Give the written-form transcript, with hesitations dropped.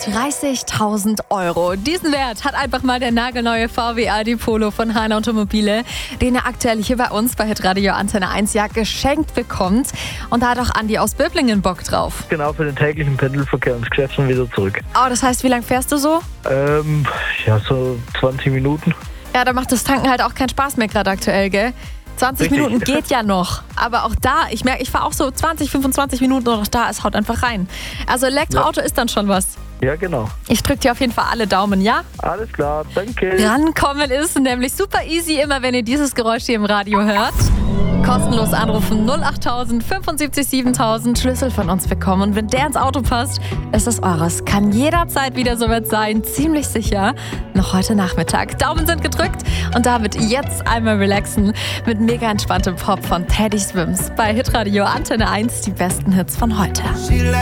30.000 Euro. Diesen Wert hat einfach mal der nagelneue VW ID Polo von Hahn Automobile, den er aktuell hier bei uns bei Hitradio Antenne 1 ja geschenkt bekommt. Und da hat auch Andi aus Böblingen Bock drauf. Genau, für den täglichen Pendelverkehr ins Geschäft und wieder zurück. Oh, das heißt, wie lange fährst du so? So 20 Minuten. Ja, da macht das Tanken halt auch keinen Spaß mehr gerade aktuell, gell? 20 Richtig. Minuten geht ja noch. Aber auch da, ich merke, ich fahre auch so 20, 25 Minuten und auch da, es haut einfach rein. Also Elektroauto ist dann schon was. Ja, genau. Ich drücke dir auf jeden Fall alle Daumen, ja? Alles klar, danke. Rankommen ist nämlich super easy, immer wenn ihr dieses Geräusch hier im Radio hört. Kostenlos anrufen 08000 75 7000, Schlüssel von uns bekommen. Und wenn der ins Auto passt, ist es eures. Kann jederzeit wieder soweit sein, ziemlich sicher. Noch heute Nachmittag. Daumen sind gedrückt und damit jetzt einmal relaxen mit mega entspanntem Pop von Teddy Swims. Bei Hitradio Antenne 1 die besten Hits von heute.